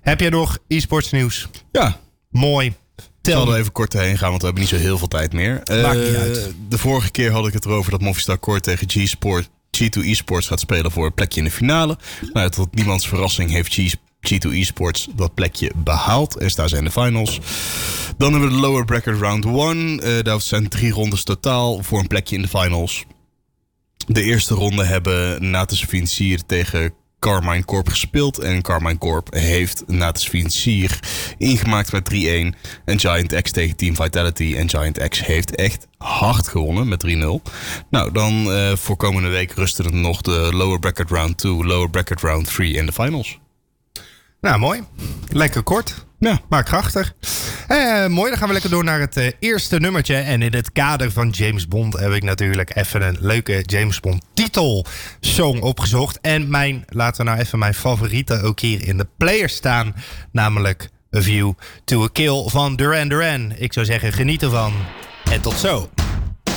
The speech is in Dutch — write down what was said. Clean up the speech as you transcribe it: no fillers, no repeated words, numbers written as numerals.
Heb jij nog e-sports nieuws? Ja. Mooi. Ik zal er even kort heen gaan, want we hebben niet zo heel veel tijd meer. Maakt niet uit. De vorige keer had ik het erover dat Movistar Core tegen G2 Esports gaat spelen voor een plekje in de finale. Nou, tot niemands verrassing heeft G2 Esports dat plekje behaald en staan ze in de finals. Dan hebben we de lower bracket round 1. Dat zijn 3 rondes totaal voor een plekje in de finals. De eerste ronde hebben Natus Vincier tegen Carmine Corp gespeeld. En Carmine Corp heeft Natus Vincier ingemaakt met 3-1. En Giant X tegen Team Vitality. En Giant X heeft echt hard gewonnen met 3-0. Nou, dan voor komende week rusten er nog de lower bracket round 2, lower bracket round 3 en de finals. Nou, mooi. Lekker kort. Ja. Maar krachtig. Mooi, dan gaan we lekker door naar het eerste nummertje. En in het kader van James Bond heb ik natuurlijk even een leuke James Bond titelsong opgezocht. En laten we nou even mijn favoriete ook hier in de player staan. Namelijk A View to a Kill van Duran Duran. Ik zou zeggen, geniet ervan. En tot zo.